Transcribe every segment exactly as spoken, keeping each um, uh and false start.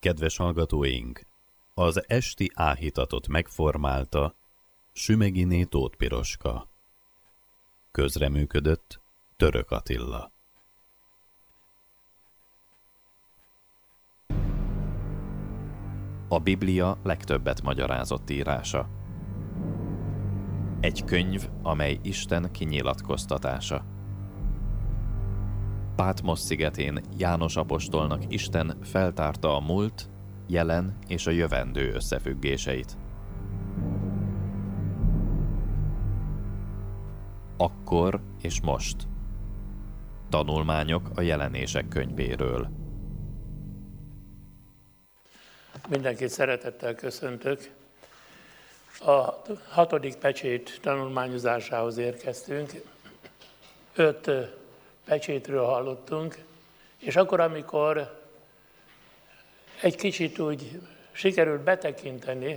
Kedves hallgatóink! Az esti áhítatot megformálta Sümeghiné Tóth Piroska. Közreműködött Török Attila. A Biblia legtöbbet magyarázott írása. Egy könyv, amely Isten kinyilatkoztatása. Pátmosz szigetén János apostolnak Isten feltárta a múlt, jelen és a jövendő összefüggéseit. Akkor és most. Tanulmányok a Jelenések könyvéről. Mindenkit szeretettel köszöntök. A hatodik pecsét tanulmányozásához érkeztünk. Öt pecsétről hallottunk, és akkor, amikor egy kicsit úgy sikerült betekinteni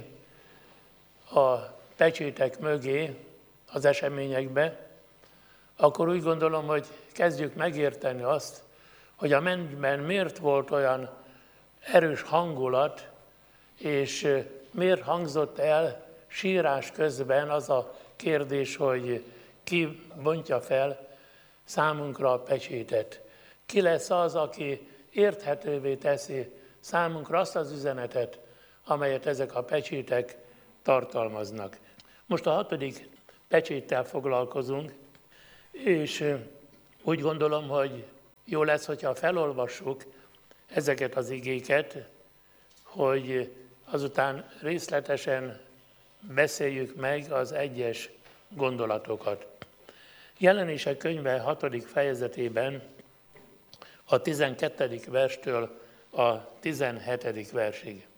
a pecsétek mögé, az eseményekbe, akkor úgy gondolom, hogy kezdjük megérteni azt, hogy a mennyben miért volt olyan erős hangulat, és miért hangzott el sírás közben az a kérdés, hogy ki bontja fel számunkra a pecsétet. Ki lesz az, aki érthetővé teszi számunkra azt az üzenetet, amelyet ezek a pecsétek tartalmaznak. Most a hatodik pecséttel foglalkozunk, és úgy gondolom, hogy jó lesz, hogyha felolvassuk ezeket az igéket, hogy azután részletesen beszéljük meg az egyes gondolatokat. Jelenések könyve hatodik fejezetében a tizenkettedik verstől a tizenhetedik versig.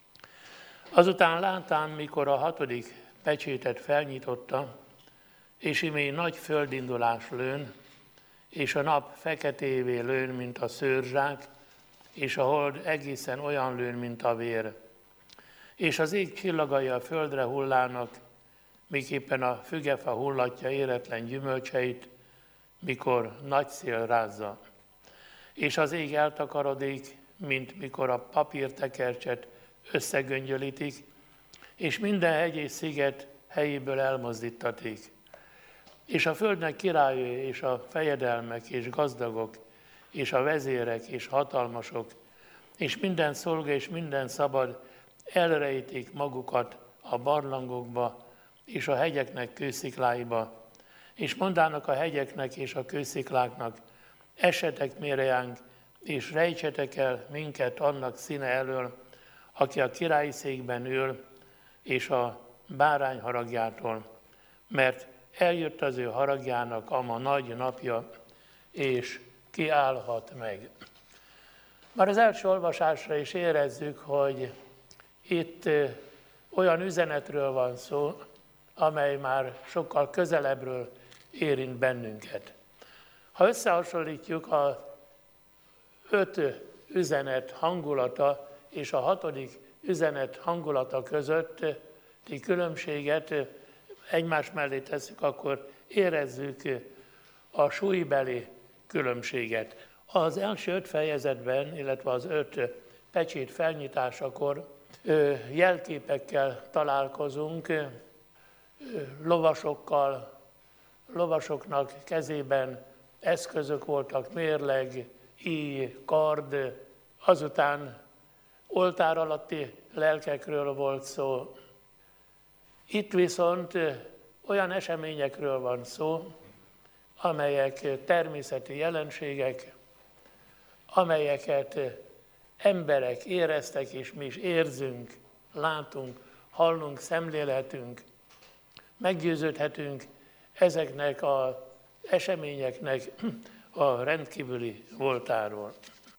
Azután látám, mikor a hatodik pecsétet felnyitotta, és imi nagy földindulás lőn, és a nap feketévé lőn, mint a szőrzsák, és a hold egészen olyan lőn, mint a vér. És az ég csillagai a földre hullának, miképpen a fügefa hullatja éretlen gyümölcseit, mikor nagy szél rázza. És az ég eltakarodik, mint mikor a papírtekercset összegöngyölítik, és minden hegy és sziget helyéből elmozdítatik. És a földnek királyai, és a fejedelmek, és gazdagok, és a vezérek, és hatalmasok, és minden szolga, és minden szabad elrejtik magukat a barlangokba, és a hegyeknek kőszikláiba, és mondának a hegyeknek és a kőszikláknak, essetek méreánk, és rejtsetek el minket annak színe elől, aki a királyi székben ül, és a bárány haragjától, mert eljött az ő haragjának a ma nagy napja, és kiállhat meg. Már az első olvasásra is érezzük, hogy itt olyan üzenetről van szó, amely már sokkal közelebbről érint bennünket. Ha összehasonlítjuk a öt üzenet hangulata és a hatodik üzenet hangulata közötti különbséget egymás mellé tesszük, akkor érezzük a súlybeli különbséget. Az első öt fejezetben, illetve az öt pecsét felnyitásakor jelképekkel találkozunk, lovasokkal, lovasoknak kezében eszközök voltak, mérleg, íj, kard, azután oltár alatti lelkekről volt szó. Itt viszont olyan eseményekről van szó, amelyek természeti jelenségek, amelyeket emberek éreztek, és mi is érzünk, látunk, hallunk, szemlélhetünk, meggyőződhetünk ezeknek az eseményeknek a rendkívüli voltáról.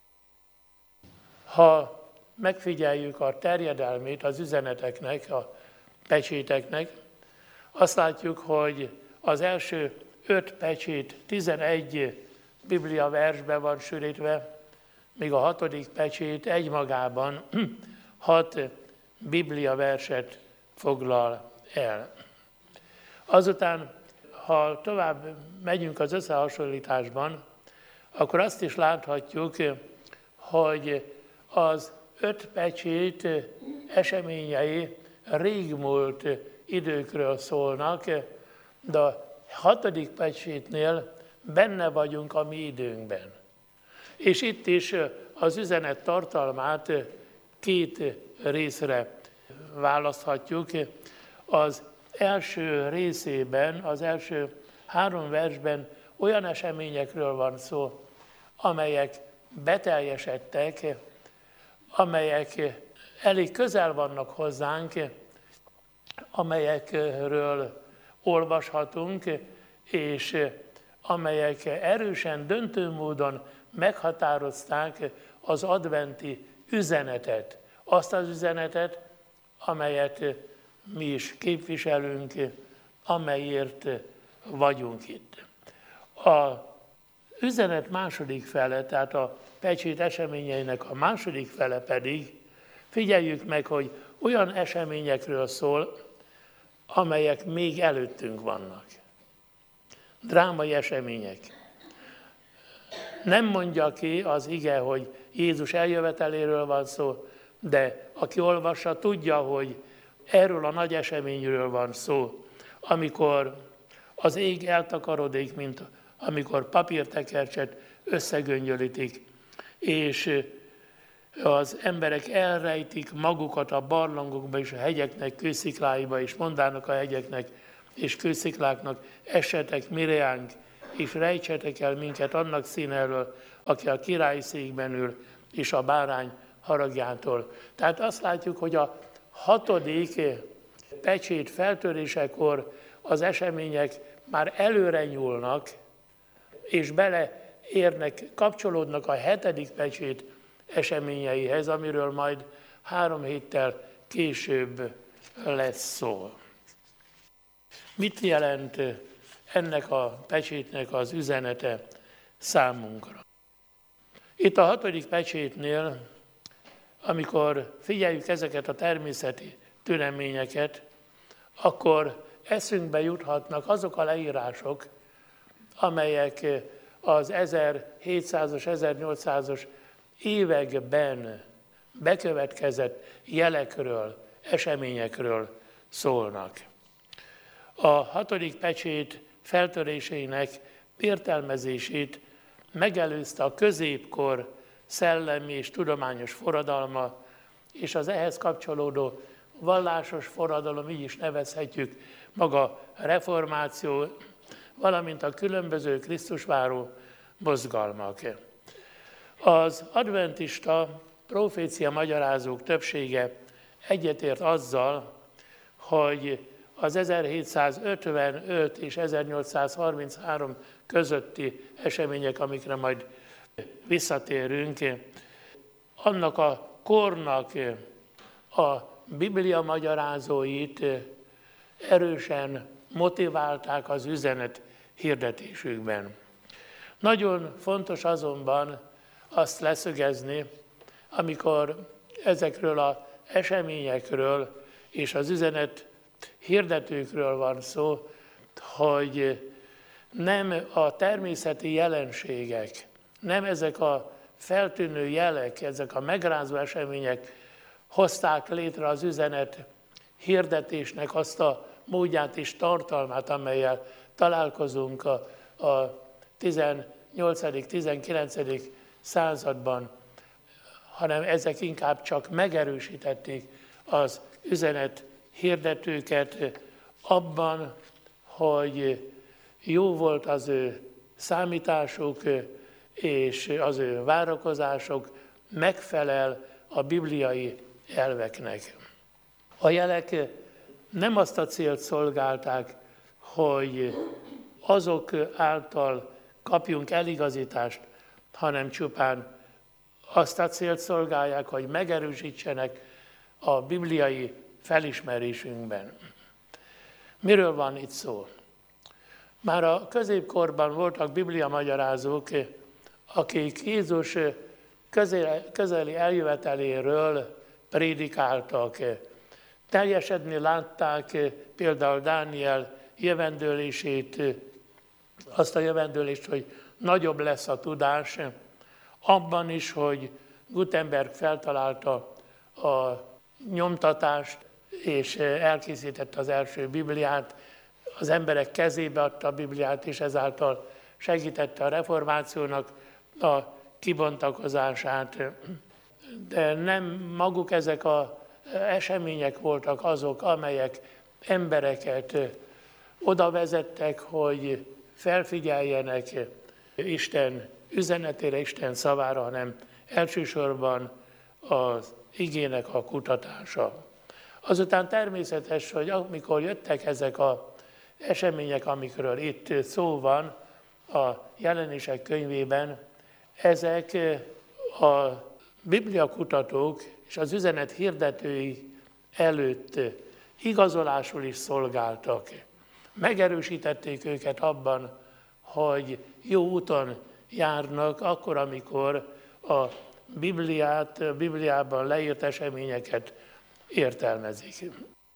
Ha megfigyeljük a terjedelmét az üzeneteknek, a pecséteknek, azt látjuk, hogy az első öt pecsét tizenegy Biblia versbe van sűrítve, míg a hatodik pecsét egymagában hat Biblia verset foglal el. Azután, ha tovább megyünk az összehasonlításban, akkor azt is láthatjuk, hogy az öt pecsét eseményei régmúlt időkről szólnak, de a hatodik pecsétnél benne vagyunk a mi időnkben. És itt is az üzenet tartalmát két részre választhatjuk. Az első részében, az első három versben olyan eseményekről van szó, amelyek beteljesedtek, amelyek elég közel vannak hozzánk, amelyekről olvashatunk, és amelyek erősen, döntő módon meghatározták az adventi üzenetet. Azt az üzenetet, amelyet mi is képviselünk, amelyért vagyunk itt. A üzenet második fele, tehát a pecsét eseményeinek a második fele pedig, figyeljük meg, hogy olyan eseményekről szól, amelyek még előttünk vannak. Drámai események. Nem mondja ki az ige, hogy Jézus eljöveteléről van szó, de aki olvassa, tudja, hogy erről a nagy eseményről van szó, amikor az ég eltakarodik, mint amikor papírtekercset összegöngyölítik, és az emberek elrejtik magukat a barlangokba és a hegyeknek kőszikláiba, és mondának a hegyeknek és kőszikláknak, essetek mireánk, és rejtsetek el minket annak színelől, aki a királyi székben ül, és a bárány haragjától. Tehát azt látjuk, hogy a hatodik pecsét feltörésekor az események már előre nyúlnak, és beleérnek, kapcsolódnak a hetedik pecsét eseményeihez, amiről majd három héttel később lesz szó. Mit jelent ennek a pecsétnek az üzenete számunkra? Itt a hatodik pecsétnél, amikor figyeljük ezeket a természeti tüneményeket, akkor eszünkbe juthatnak azok a leírások, amelyek az ezerhétszázas, ezernyolcszázas években bekövetkezett jelekről, eseményekről szólnak. A hatodik pecsét feltörésének értelmezését megelőzte a középkor szellemi és tudományos forradalma, és az ehhez kapcsolódó vallásos forradalom, így is nevezhetjük, maga reformáció, valamint a különböző Krisztusváró mozgalmak. Az adventista profécia magyarázók többsége egyetért azzal, hogy az ezerhétszázötvenöt és ezernyolcszázharminchárom közötti események, amikre majd visszatérünk, annak a kornak a Biblia magyarázóit erősen motiválták az üzenet hirdetésükben. Nagyon fontos azonban azt leszögezni, amikor ezekről az eseményekről és az üzenet hirdetőkről van szó, hogy nem a természeti jelenségek, nem ezek a feltűnő jelek, ezek a megrázó események hozták létre az üzenet hirdetésnek azt a módját és tartalmát, amellyel találkozunk a, a tizennyolcadik-tizenkilencedik században, hanem ezek inkább csak megerősítették az üzenet hirdetőket abban, hogy jó volt az ő számításuk, és az ő várakozások megfelel a bibliai elveknek. A jelek nem azt a célt szolgálták, hogy azok által kapjunk eligazítást, hanem csupán azt a célt szolgálják, hogy megerősítsenek a bibliai felismerésünkben. Miről van itt szó? Már a középkorban voltak biblia magyarázók, akik Jézus közeli eljöveteléről prédikáltak. Teljesedni látták például Dániel jövendőlését, azt a jövendőlést, hogy nagyobb lesz a tudás, abban is, hogy Gutenberg feltalálta a nyomtatást, és elkészítette az első Bibliát, az emberek kezébe adta a Bibliát, és ezáltal segítette a reformációnak a kibontakozását. De nem maguk ezek az események voltak azok, amelyek embereket oda vezettek, hogy felfigyeljenek Isten üzenetére, Isten szavára, hanem elsősorban az igének a kutatása. Azután természetes, hogy amikor jöttek ezek az események, amikről itt szó van a Jelenések könyvében, ezek a bibliakutatók és az üzenet hirdetői előtt igazolásul is szolgáltak. Megerősítették őket abban, hogy jó úton járnak, akkor, amikor a Bibliát, a Bibliában leírt eseményeket értelmezik.